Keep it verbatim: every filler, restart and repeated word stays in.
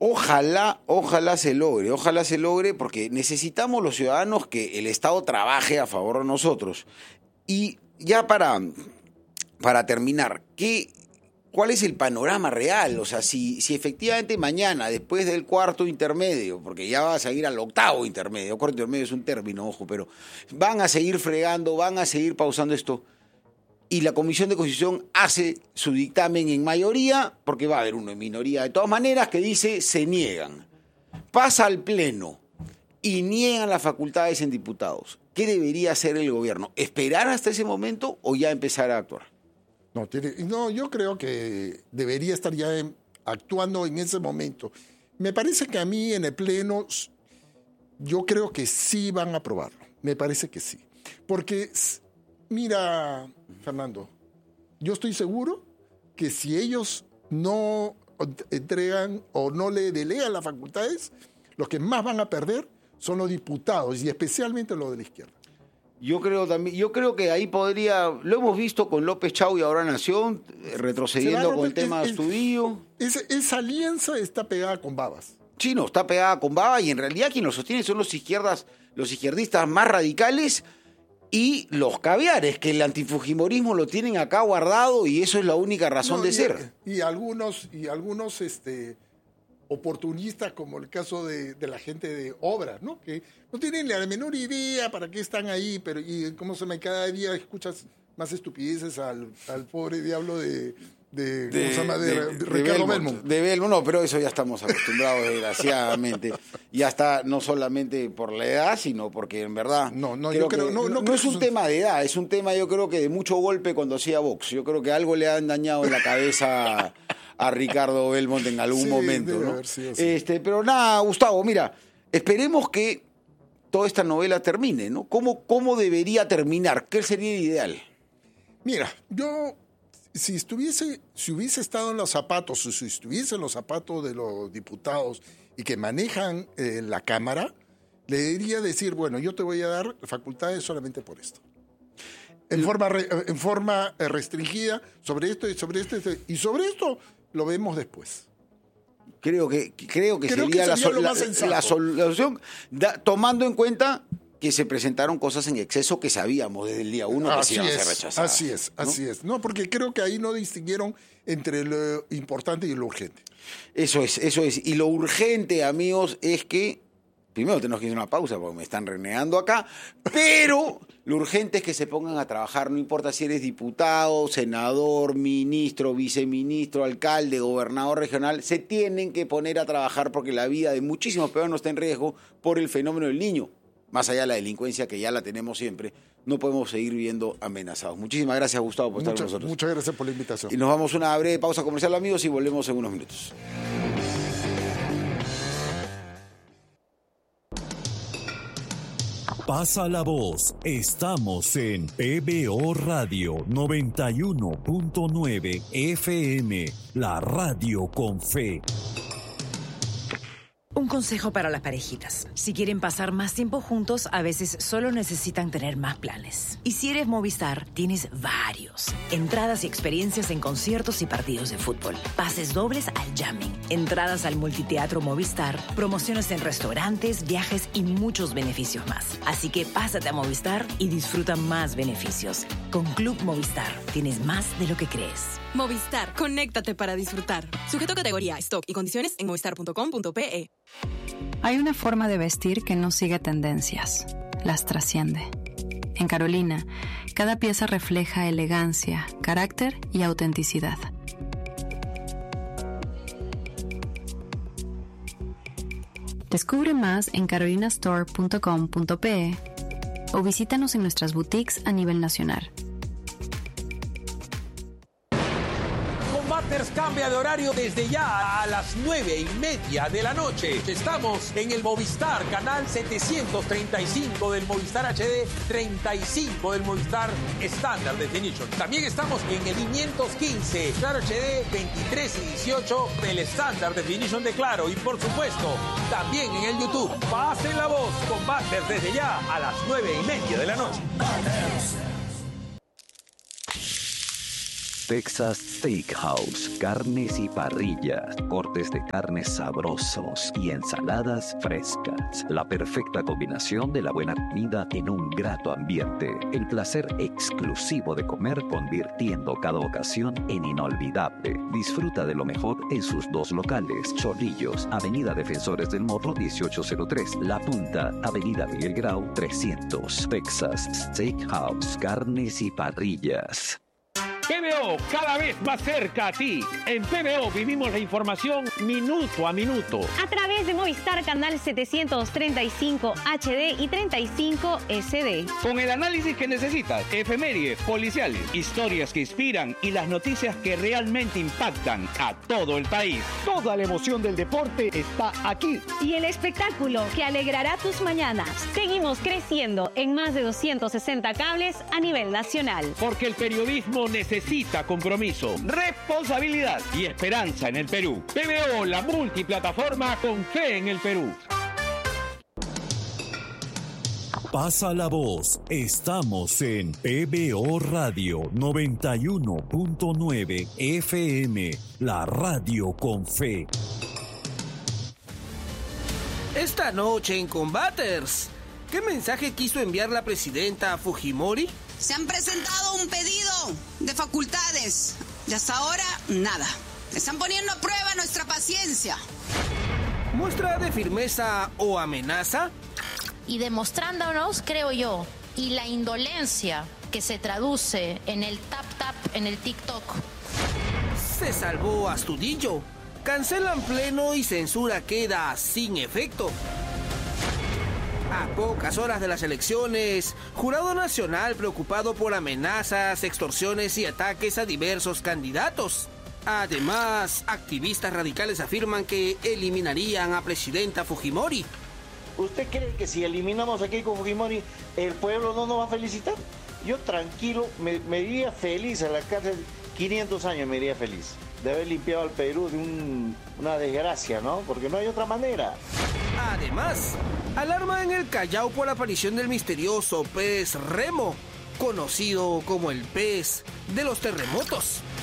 Ojalá, ojalá se logre, ojalá se logre, porque necesitamos los ciudadanos que el Estado trabaje a favor de nosotros. Y ya para, para terminar, ¿qué, ¿cuál es el panorama real? O sea, si, si efectivamente mañana, después del cuarto intermedio, porque ya va a seguir al octavo intermedio, cuarto intermedio es un término, ojo, pero van a seguir fregando, van a seguir pausando esto, y la Comisión de Constitución hace su dictamen en mayoría, porque va a haber uno en minoría de todas maneras, que dice se niegan. Pasa al Pleno y niegan las facultades en diputados. ¿Qué debería hacer el gobierno? ¿Esperar hasta ese momento o ya empezar a actuar? No, tiene, no yo creo que debería estar ya en, actuando en ese momento. Me parece que a mí en el Pleno, yo creo que sí van a aprobarlo. Me parece que sí. Porque... Mira, Fernando, yo estoy seguro que si ellos no entregan o no le delegan las facultades, los que más van a perder son los diputados y especialmente los de la izquierda. Yo creo también, yo creo que ahí podría, lo hemos visto con López Chau y ahora Nación, retrocediendo con el tema de Astudillo. Esa, esa alianza está pegada con babas. Sí, no, está pegada con babas y en realidad quien lo sostiene son los izquierdas, los izquierdistas más radicales. Y los caviares, que el antifujimorismo lo tienen acá guardado y eso es la única razón no, de y, ser. Y algunos, y algunos este, oportunistas, como el caso de, de la gente de Obras, ¿no? Que no tienen la menor idea para qué están ahí, pero y cómo se me cada día escuchas más estupideces al, al pobre diablo de... De, de, ¿cómo se llama? de, de, de, de Belmont, Ricardo Belmont. De Belmont, no, pero eso ya estamos acostumbrados, desgraciadamente. Y hasta no solamente por la edad, sino porque en verdad. No, no, creo yo creo, que, no, no, no, creo no es un, un tema de edad, es un tema, yo creo que de mucho golpe cuando hacía box. Yo creo que algo le han dañado en la cabeza a, a Ricardo Belmont en algún sí, momento, debe ¿no? haber sido así. Este, pero nada, Gustavo, mira, esperemos que toda esta novela termine, ¿no? ¿Cómo, cómo debería terminar? ¿Qué sería el ideal? Mira, yo. Si estuviese, si hubiese estado en los zapatos, o si estuviese en los zapatos de los diputados y que manejan eh, la Cámara, le diría decir, bueno, yo te voy a dar facultades solamente por esto. En Lo... forma, re, en forma restringida, sobre esto y sobre esto, y sobre esto lo vemos después. Creo que, creo que creo sería, que sería la, la, la solución, da, tomando en cuenta que se presentaron cosas en exceso que sabíamos desde el día uno que así se iban es, a ser rechazadas. Así es, ¿no? así es. No, porque creo que ahí no distinguieron entre lo importante y lo urgente. Eso es, eso es. Y lo urgente, amigos, es que, primero tenemos que ir a una pausa porque me están renegando acá, pero lo urgente es que se pongan a trabajar, no importa si eres diputado, senador, ministro, viceministro, alcalde, gobernador regional, se tienen que poner a trabajar porque la vida de muchísimos peruanos está en riesgo por el fenómeno del Niño. Más allá de la delincuencia que ya la tenemos siempre, no podemos seguir viendo amenazados. Muchísimas gracias, Gustavo, por estar muchas, con nosotros. Muchas gracias por la invitación. Y nos vamos a una breve pausa comercial, amigos, y volvemos en unos minutos. Pasa la voz. Estamos en P B O Radio noventa y uno punto nueve F M, la radio con fe. Un consejo para las parejitas. Si quieren pasar más tiempo juntos, a veces solo necesitan tener más planes. Y si eres Movistar, tienes varios. Entradas y experiencias en conciertos y partidos de fútbol. Pases dobles al jamming. Entradas al multiteatro Movistar. Promociones en restaurantes, viajes y muchos beneficios más. Así que pásate a Movistar y disfruta más beneficios. Con Club Movistar, tienes más de lo que crees. Movistar, conéctate para disfrutar. Sujeto a categoría, stock y condiciones en movistar punto com punto pe. Hay una forma de vestir que no sigue tendencias, las trasciende. En Carolina, cada pieza refleja elegancia, carácter y autenticidad. Descubre más en carolina store punto com punto pe o visítanos en nuestras boutiques a nivel nacional. Cambia de horario desde ya a las nueve y media de la noche. Estamos en el Movistar, canal setecientos treinta y cinco del Movistar H D, treinta y cinco del Movistar Standard Definition. También estamos en el quinientos quince, Claro H D, veintitrés y dieciocho del Standard Definition de Claro. Y por supuesto, también en el YouTube. Pasen la voz con Butters desde ya a las nueve y media de la noche. Texas Steakhouse, carnes y parrillas, cortes de carnes sabrosos y ensaladas frescas. La perfecta combinación de la buena comida en un grato ambiente. El placer exclusivo de comer convirtiendo cada ocasión en inolvidable. Disfruta de lo mejor en sus dos locales. Chorrillos, Avenida Defensores del Morro dieciocho cero tres. La Punta, Avenida Miguel Grau trescientos. Texas Steakhouse, carnes y parrillas. P B O, cada vez más cerca a ti. En P B O vivimos la información minuto a minuto. A través de Movistar Canal setecientos treinta y cinco H D y treinta y cinco S D. Con el análisis que necesitas, efemérides, policiales, historias que inspiran y las noticias que realmente impactan a todo el país. Toda la emoción del deporte está aquí. Y el espectáculo que alegrará tus mañanas. Seguimos creciendo en más de doscientos sesenta cables a nivel nacional. Porque el periodismo necesita Necesita compromiso, responsabilidad y esperanza en el Perú. P B O, la multiplataforma con fe en el Perú. Pasa la voz. Estamos en P B O Radio noventa y uno punto nueve F M, la radio con fe. Esta noche en Combaters, ¿qué mensaje quiso enviar la presidenta Fujimori? Se han presentado un pedido de facultades y hasta ahora nada. Están poniendo a prueba nuestra paciencia. ¿Muestra de firmeza o amenaza? Y demostrándonos, creo yo, y la indolencia que se traduce en el tap-tap en el TikTok. Se salvó Astudillo. Cancelan pleno y censura queda sin efecto. A pocas horas de las elecciones, Jurado Nacional preocupado por amenazas, extorsiones y ataques a diversos candidatos. Además, activistas radicales afirman que eliminarían a presidenta Fujimori. ¿Usted cree que si eliminamos a Keiko Fujimori, el pueblo no nos va a felicitar? Yo tranquilo, me, me iría feliz a la cárcel, quinientos años me iría feliz, de haber limpiado al Perú de un, una desgracia, ¿no? Porque no hay otra manera. Además, alarma en el Callao por la aparición del misterioso pez remo, conocido como el pez de los terremotos.